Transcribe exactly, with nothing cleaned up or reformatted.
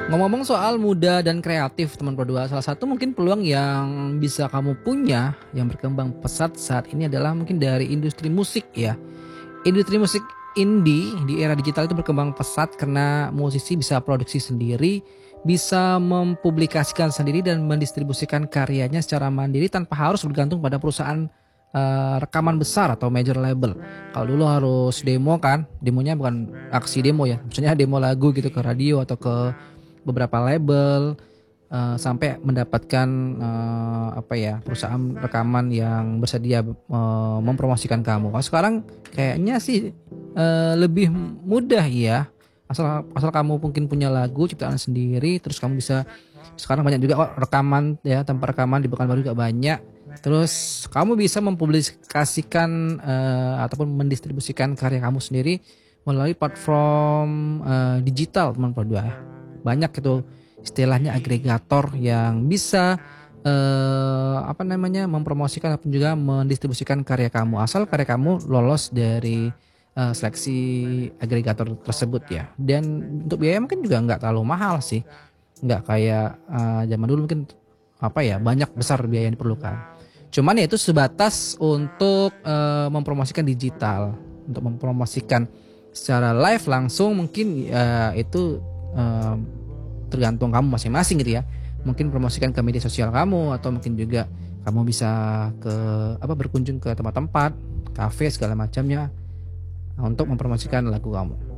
Ngomong-ngomong soal muda dan kreatif teman berdua, salah satu mungkin peluang yang bisa kamu punya yang berkembang pesat saat ini adalah mungkin dari industri musik ya. Industri musik indie di era digital itu berkembang pesat karena musisi bisa produksi sendiri, bisa mempublikasikan sendiri dan mendistribusikan karyanya secara mandiri tanpa harus bergantung pada perusahaan eh, rekaman besar atau major label. Kalau dulu harus demo kan, demonya bukan aksi demo ya, maksudnya demo lagu gitu ke radio atau ke beberapa label eh, sampai mendapatkan eh, apa ya perusahaan rekaman yang bersedia eh, mempromosikan kamu. Kalau sekarang kayaknya sih eh, lebih mudah ya. Asal asal kamu mungkin punya lagu ciptaan sendiri, terus kamu bisa sekarang banyak juga kok rekaman ya tempat rekaman di Pekanbaru juga banyak. Terus kamu bisa mempublikasikan eh, ataupun mendistribusikan karya kamu sendiri melalui platform eh, digital teman berdua ya. Banyak itu istilahnya agregator yang bisa eh, apa namanya mempromosikan ataupun juga mendistribusikan karya kamu asal karya kamu lolos dari eh, seleksi agregator tersebut ya. Dan untuk biaya mungkin juga nggak terlalu mahal sih, nggak kayak eh, zaman dulu mungkin apa ya banyak besar biaya yang diperlukan. Cuman ya itu sebatas untuk eh, mempromosikan digital, untuk mempromosikan secara live langsung mungkin eh, itu eh, tergantung kamu masing-masing gitu ya. Mungkin promosikan ke media sosial kamu atau mungkin juga kamu bisa ke apa berkunjung ke tempat-tempat, kafe segala macamnya untuk mempromosikan lagu kamu.